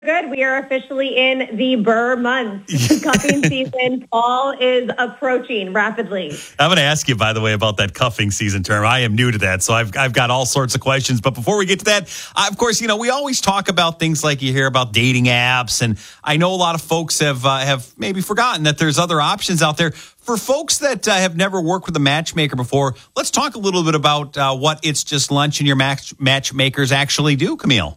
Good. We are officially in the Burr months. Cuffing season. Fall is approaching rapidly. I'm going to ask you, by the way, about that cuffing season term. I am new to that, so I've got all sorts of questions. But before we get to that, of course, we always talk about things like you hear about dating apps, and I know a lot of folks have maybe forgotten that there's other options out there. For folks that have never worked with a matchmaker before, let's talk a little bit about what It's Just Lunch and your matchmakers actually do, Camille.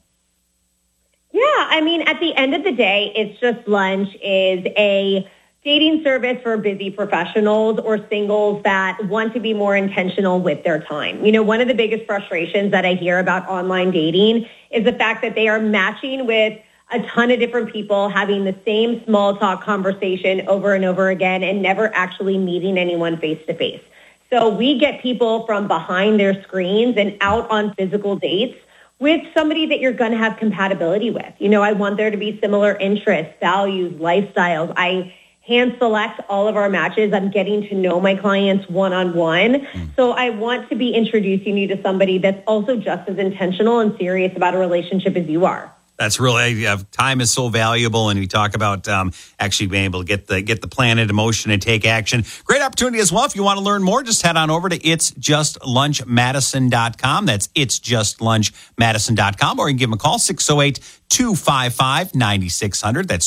Yeah, I mean, at the end of the day, It's Just Lunch is a dating service for busy professionals or singles that want to be more intentional with their time. One of the biggest frustrations that I hear about online dating is the fact that they are matching with a ton of different people, having the same small talk conversation over and over again and never actually meeting anyone face to face. So we get people from behind their screens and out on physical dates with somebody that you're going to have compatibility with. I want there to be similar interests, values, lifestyles. I hand select all of our matches. I'm getting to know my clients one-on-one. So I want to be introducing you to somebody that's also just as intentional and serious about a relationship as you are. That's really time is so valuable, and we talk about actually being able to get the plan into motion and take action. Great opportunity as well. If you want to learn more, just head on over to itsjustlunchmadison.com. That's itsjustlunchmadison.com, or you can give them a call 608-255-9600. That's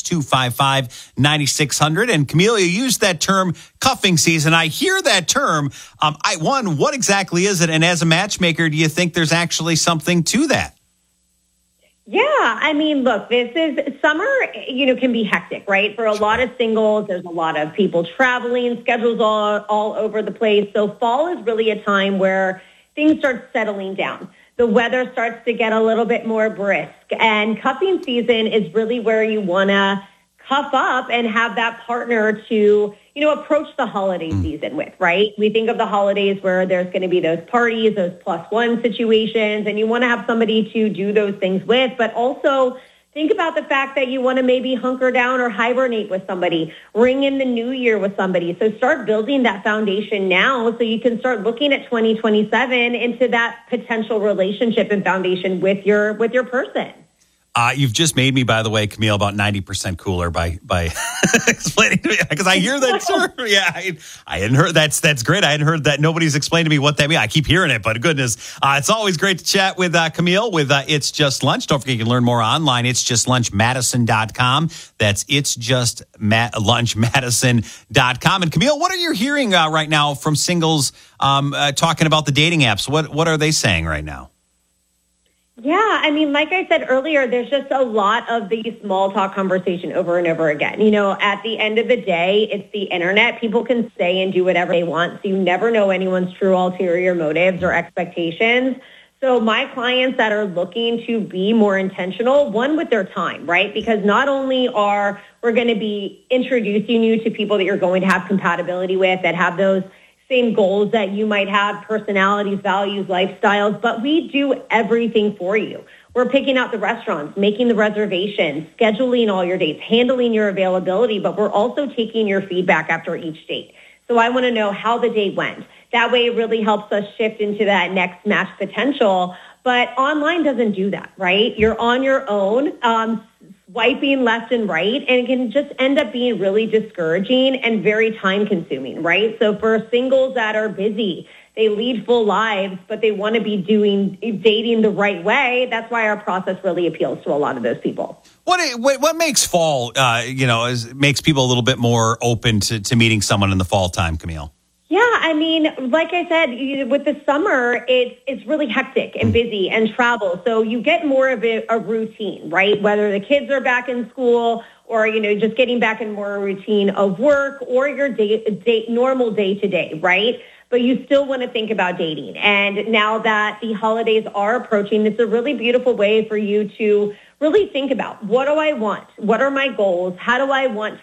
255-9600. And Camille, you used that term cuffing season. I hear that term. What exactly is it? And as a matchmaker, do you think there's actually something to that? Yeah, I mean, look, this is summer, can be hectic, right? For a lot of singles, there's a lot of people traveling, schedules all over the place. So fall is really a time where things start settling down. The weather starts to get a little bit more brisk, and cuffing season is really where you want to cuff up and have that partner to, approach the holiday season with, right? We think of the holidays where there's going to be those parties, those +1 situations, and you want to have somebody to do those things with, but also think about the fact that you want to maybe hunker down or hibernate with somebody, ring in the new year with somebody. So start building that foundation now so you can start looking at 2027 into that potential relationship and foundation with your person. You've just made me, by the way, Camille, about 90% cooler by explaining to me, because I hear that term. Yeah, I hadn't heard. That's great. I hadn't heard that. Nobody's explained to me what that means. I keep hearing it, but goodness, it's always great to chat with Camille with It's Just Lunch. Don't forget you can learn more online. It's justlunchmadison.com. That's itsjustlunchmadison.com. And Camille, what are you hearing right now from singles talking about the dating apps? What are they saying right now? Yeah, I mean, like I said earlier, there's just a lot of the small talk conversation over and over again. At the end of the day, it's the internet. People can say and do whatever they want, so you never know anyone's true ulterior motives or expectations. So my clients that are looking to be more intentional, one, with their time, right? Because not only are we're going to be introducing you to people that you're going to have compatibility with, that have those same goals that you might have, personalities, values, lifestyles, but we do everything for you. We're picking out the restaurants, making the reservations, scheduling all your dates, handling your availability, but we're also taking your feedback after each date. So I want to know how the date went. That way it really helps us shift into that next match potential. But online doesn't do that, right? You're on your own, swiping left and right, and it can just end up being really discouraging and very time consuming, right? So for singles that are busy, they lead full lives, but they want to be dating the right way. That's why our process really appeals to a lot of those people. What makes fall, makes people a little bit more open to meeting someone in the fall time, Camille? Yeah, I mean, like I said, with the summer, it's really hectic and busy and travel. So you get more of a routine, right? Whether the kids are back in school or, just getting back in more a routine of work or your normal day to day, right? But you still want to think about dating. And now that the holidays are approaching, it's a really beautiful way for you to really think about, what do I want? What are my goals? How do I want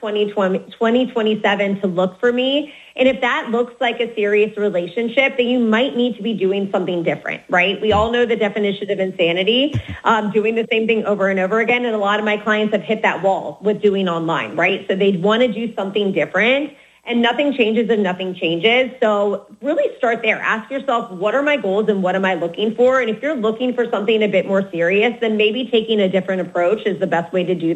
2027 to look for me? And if that looks like a serious relationship, then you might need to be doing something different, right? We all know the definition of insanity, doing the same thing over and over again. And a lot of my clients have hit that wall with doing online, right? So they'd want to do something different. and nothing changes if nothing changes. So really start there. Ask yourself, what are my goals and what am I looking for? And if you're looking for something a bit more serious, then maybe taking a different approach is the best way to do